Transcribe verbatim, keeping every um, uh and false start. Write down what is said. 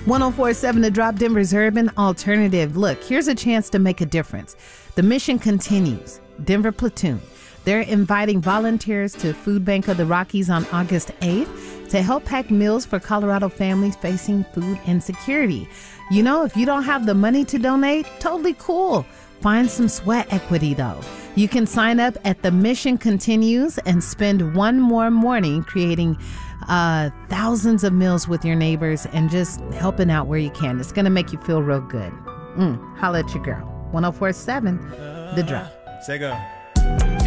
one oh four point seven The Drop, Denver's urban alternative. Look, here's a chance to make a difference. The mission continues. Denver Platoon. They're inviting volunteers to Food Bank of the Rockies on August eighth to help pack meals for Colorado families facing food insecurity. You know, if you don't have the money to donate, totally cool. Find some sweat equity, though. You can sign up at The Mission Continues and spend one more morning creating uh, thousands of meals with your neighbors and just helping out where you can. It's going to make you feel real good. Mm, holla at your girl. one oh four point seven The Drop. Say go.